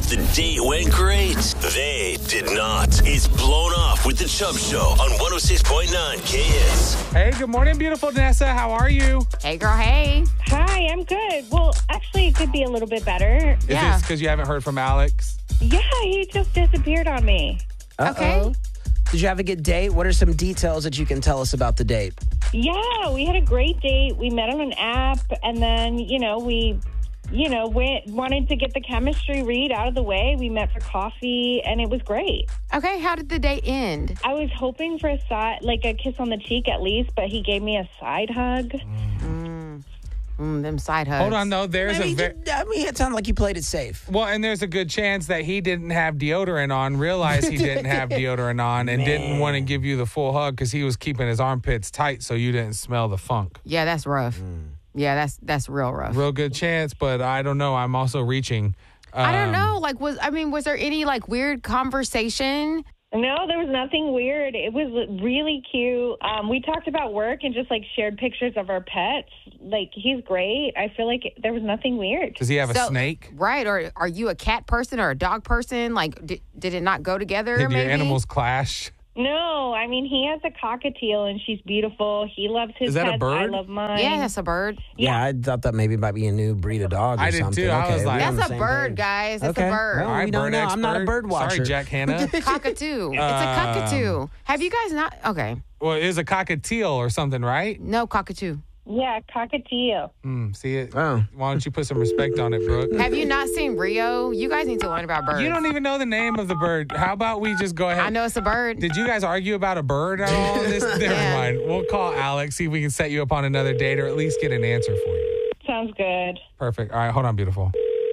The date went great. They did not. It's Blown Off with the Chubb Show on 106.9 KS. Hey, good morning, beautiful Nessa. How are you? Hey, girl, hey. Hi, I'm good. Well, actually, it could be a little bit better. Is this because you haven't heard from Alex? Yeah, he just disappeared on me. Okay. Did you have a good date? What are some details that you can tell us about the date? Yeah, we had a great date. We met on an app, and then, we wanted to get the chemistry read out of the way. We met for coffee, and it was great. Okay, how did the date end? I was hoping for a kiss on the cheek at least, but he gave me a side hug. Them side hugs. Hold on, though. It sounded like you played it safe. Well, and there's a good chance that he didn't have deodorant on, realized he didn't have deodorant on, and didn't want to give you the full hug because he was keeping his armpits tight so you didn't smell the funk. Yeah, that's rough. Yeah, that's real rough. Real good chance, but I don't know. I'm also reaching. I don't know. Was there any weird conversation? No, there was nothing weird. It was really cute. We talked about work and just shared pictures of our pets. He's great. I feel like there was nothing weird. Does he have a snake? Right. Or are you a cat person or a dog person? Did it not go together? Did maybe? your animals clash? No, he has a cockatiel and she's beautiful. He loves his Is that pets. a bird? I love mine. Yeah, that's a bird. Yeah, I thought that maybe might be a new breed of dog or I did something. too. I was like, That's a bird, guys. It's a bird. Well, we don't know. I'm not a bird watcher. Sorry, Jack Hanna. Cockatoo. It's a cockatoo. Have you guys not? Okay. Well, it is a cockatiel or something, right? No, cockatoo. Yeah, cockatiel. See it? Oh. Why don't you put some respect on it, Brooke? Have you not seen Rio? You guys need to learn about birds. You don't even know the name of the bird. How about we just go ahead? I know it's a bird. Did you guys argue about a bird at all? Never mind. We'll call Alex, see if we can set you up on another date or at least get an answer for you. Sounds good. Perfect. All right, hold on, beautiful.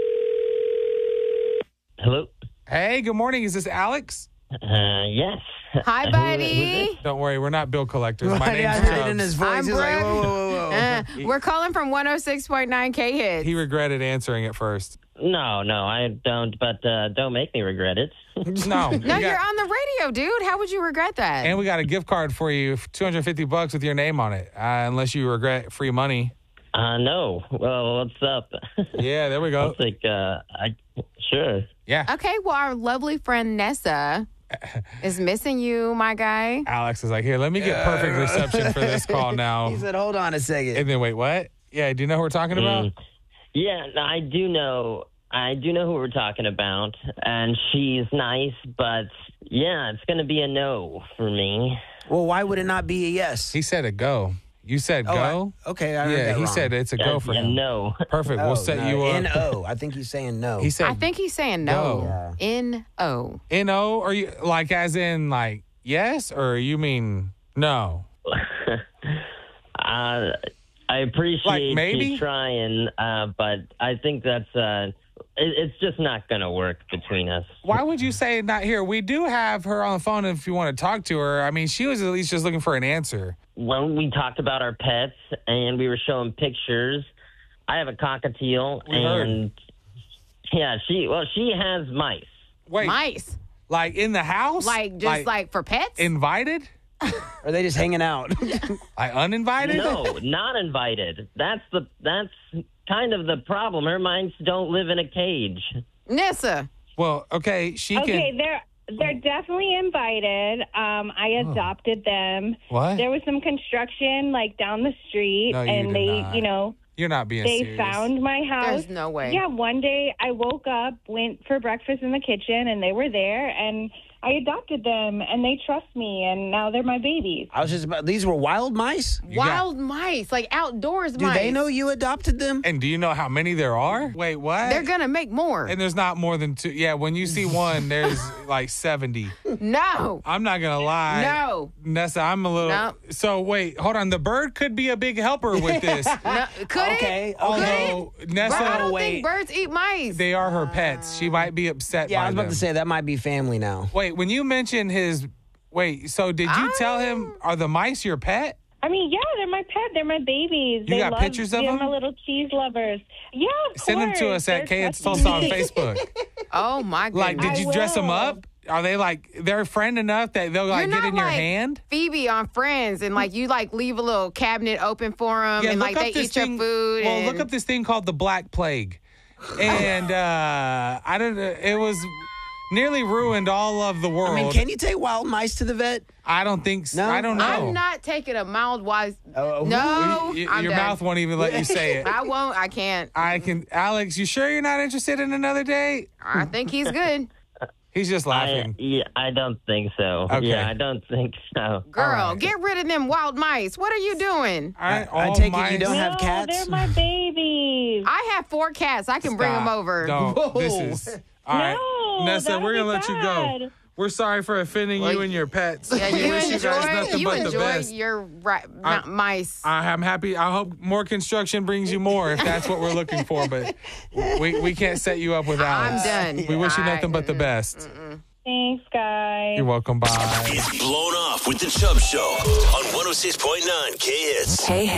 Hello? Hey, good morning. Is this Alex? Yes. Hi, buddy. Don't worry, we're not bill collectors. My I name's heard it in his Chubbs. voice. I'm He's like, Brooke. whoa. We're calling from 106.9 K-Hits. He regretted answering it first. No, I don't, but don't make me regret it. No. No, you're on the radio, dude. How would you regret that? And we got a gift card for you, $250 with your name on it, unless you regret free money. No. Well, what's up? Yeah, there we go. Sure. Yeah. Okay, well, our lovely friend Nessa is missing you, my guy. Alex is like, here, let me get perfect reception for this call now. He said, hold on a second. And then, wait, what? Yeah, do you know who we're talking about? Yeah, no, I do know who we're talking about, and she's nice, but yeah, it's going to be a no for me. Well, why would it not be a yes? He said a go. You said go? Okay, I heard Yeah, that he wrong. said it's a go for him. No. Perfect. We'll set you up. N-O. I think he's saying no. He said I think he's saying no. N-O. N-O? Are you as in yes, or you mean no? I appreciate maybe? you trying, but I think that's it's just not going to work between us. Why would you say not here? We do have her on the phone if you want to talk to her. I mean, she was at least just looking for an answer. When we talked about our pets and we were showing pictures, I have a cockatiel, and yeah, she has mice. Wait, Mice. in the house? Just for pets? Invited? Are they just hanging out? Uninvited? No, not invited. That's kind of the problem. Her mice don't live in a cage. Nessa. Well, okay, she Okay, can. they're definitely invited. I adopted them. What? There was some construction down the street, No, you and did they, not. You're not being they serious. found my house. There's no way. Yeah, one day I woke up, went for breakfast in the kitchen, and they were there, and I adopted them, and they trust me, and now they're my babies. I was just about, these were wild mice? Wild mice, outdoors Do mice. they know you adopted them? And do you know how many there are? Wait, what? They're going to make more. And there's not more than two. Yeah, when you see one, there's 70. No. I'm not going to lie. No. Nessa, I'm a little. No. So, wait, hold on. The bird could be a big helper with this. No. Could Okay. it? Although, Nessa, Bro, I don't wait. think birds eat mice. they are her pets. She might be upset Yeah, by I was about them. to say that might be family now. Wait, when you mentioned his. Wait, so did you tell him, are the mice your pet? I mean, yeah, they're my pet. They're my babies. You they got love, pictures of they're them? my little cheese lovers. Yeah, of Send them to course. us at They're KS trusting Tulsa on me. Facebook. Oh, my goodness. Did you dress them will. up? Are they they're friend enough that they'll You're get not in your like hand? Phoebe on Friends, and you leave a little cabinet open for them, and look up they this eat your thing- food. Well, and look up this thing called the Black Plague. and I don't know. It was nearly ruined all of the world. I mean, can you take wild mice to the vet? I don't think so. No? I don't know. I'm not taking a mild wise. Oh, No, Your I'm done. mouth won't even let you say it. I won't. I can't. I can. Alex, you sure you're not interested in another date? I think he's good. He's just laughing. I don't think so. Okay. Yeah, I don't think so. Girl, right. get rid of them wild mice. What are you doing? I take it you don't have No, cats? they're my babies. I have 4 cats. I can bring them over. Don't. Whoa. This is all right. No, Nessa, that'll we're gonna be let you go. bad. We're sorry for offending you and your pets. Yeah, we you wish you guys nothing enjoy but the best. your mice. I'm happy. I hope more construction brings you more if that's what we're looking for. But we can't set you up with Alex. I'm done. We wish you nothing but the best. Thanks, guys. You're welcome. Bye. It's Blown Off with the Chubb Show on 106.9 KHits. Hey.